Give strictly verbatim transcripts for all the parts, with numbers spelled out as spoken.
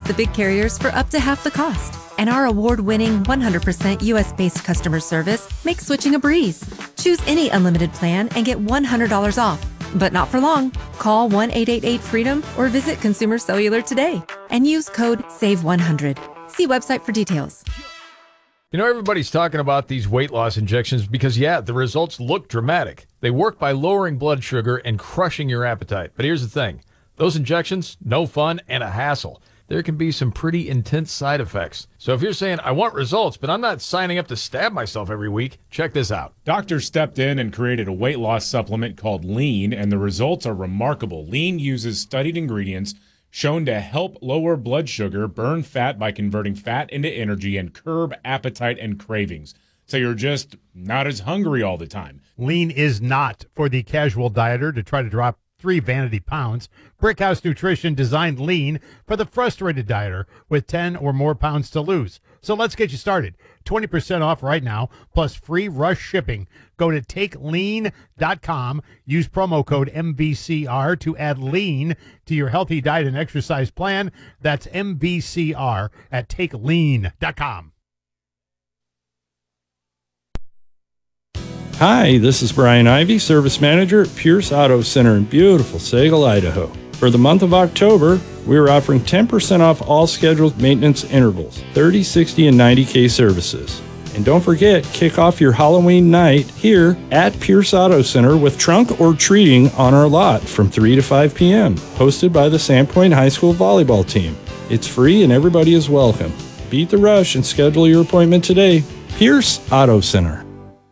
the big carriers for up to half the cost. And our award-winning one hundred percent U S-based customer service makes switching a breeze. Choose any unlimited plan and get one hundred dollars off. But not for long. Call one eight eight eight freedom or visit Consumer Cellular today and use code save one hundred. See website for details. You know, everybody's talking about these weight loss injections because, yeah, the results look dramatic. They work by lowering blood sugar and crushing your appetite. But here's the thing. Those injections, no fun and a hassle. There can be some pretty intense side effects. So if you're saying, I want results, but I'm not signing up to stab myself every week, check this out. Doctors stepped in and created a weight loss supplement called Lean, and the results are remarkable. Lean uses studied ingredients shown to help lower blood sugar, burn fat by converting fat into energy, and curb appetite and cravings. So you're just not as hungry all the time. Lean is not for the casual dieter to try to drop three vanity pounds. Brickhouse Nutrition designed Lean for the frustrated dieter with ten or more pounds to lose. So let's get you started. twenty percent off right now, plus free rush shipping. Go to take lean dot com. Use promo code M V C R to add Lean to your healthy diet and exercise plan. That's M V C R at take lean dot com. Hi, this is Brian Ivy, Service Manager at Pierce Auto Center in beautiful Sagal, Idaho. For the month of October, we are offering ten percent off all scheduled maintenance intervals, thirty, sixty, and ninety K services. And don't forget, kick off your Halloween night here at Pierce Auto Center with trunk or treating on our lot from three to five p.m., hosted by the Sandpoint High School volleyball team. It's free and everybody is welcome. Beat the rush and schedule your appointment today. Pierce Auto Center.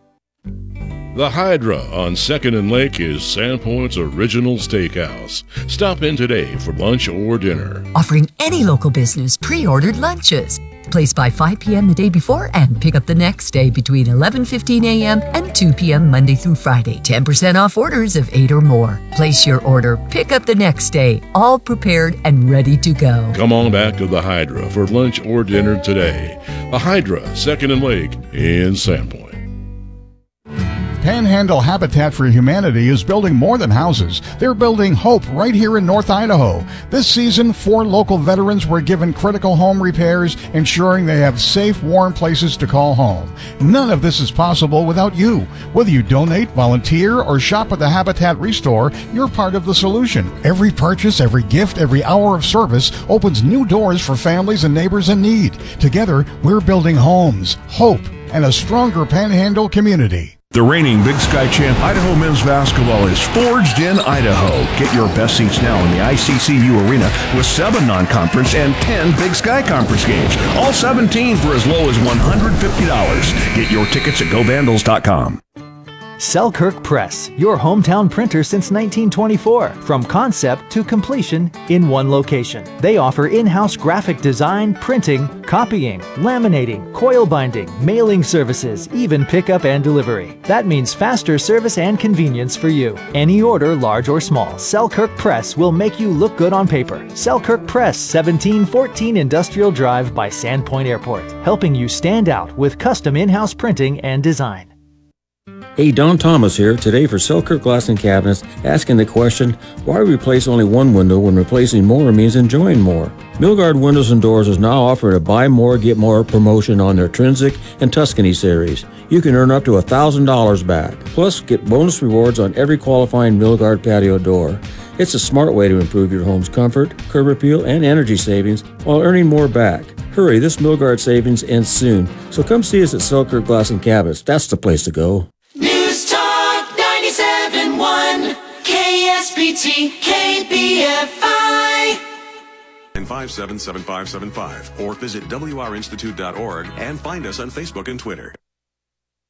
The Hydra on second and Lake is Sandpoint's original steakhouse. Stop in today for lunch or dinner. Offering any local business pre-ordered lunches. Place by five p.m. the day before and pick up the next day between eleven fifteen a.m. and two p.m. Monday through Friday. ten percent off orders of eight or more. Place your order, pick up the next day. All prepared and ready to go. Come on back to the Hydra for lunch or dinner today. The Hydra, second and Lake in Sandpoint. Panhandle Habitat for Humanity is building more than houses. They're building hope right here in North Idaho. This season, four local veterans were given critical home repairs, ensuring they have safe, warm places to call home. None of this is possible without you. Whether you donate, volunteer, or shop at the Habitat Restore, you're part of the solution. Every purchase, every gift, every hour of service opens new doors for families and neighbors in need. Together, we're building homes, hope, and a stronger Panhandle community. The reigning Big Sky champ Idaho men's basketball is forged in Idaho. Get your best seats now in the I C C U Arena with seven non-conference and ten Big Sky Conference games. All seventeen for as low as one hundred fifty dollars. Get your tickets at go vandals dot com. Selkirk Press, your hometown printer since nineteen twenty-four. From concept to completion in one location. They offer in-house graphic design, printing, copying, laminating, coil binding, mailing services, even pickup and delivery. That means faster service and convenience for you. Any order, large or small, Selkirk Press will make you look good on paper. Selkirk Press, seventeen fourteen Industrial Drive by Sandpoint Airport, helping you stand out with custom in-house printing and design. Hey, Don Thomas here, today for Selkirk Glass and Cabinets, asking the question, why replace only one window when replacing more means enjoying more? Milgard Windows and Doors is now offering a buy more, get more promotion on their Trinsic and Tuscany series. You can earn up to one thousand dollars back. Plus, get bonus rewards on every qualifying Milgard patio door. It's a smart way to improve your home's comfort, curb appeal, and energy savings while earning more back. Hurry, this Milgard savings ends soon, so come see us at Selkirk Glass and Cabinets. That's the place to go. News Talk ninety-seven point one, K S B T, K B F I. five seven seven five seven five or visit W R institute dot org and find us on Facebook and Twitter.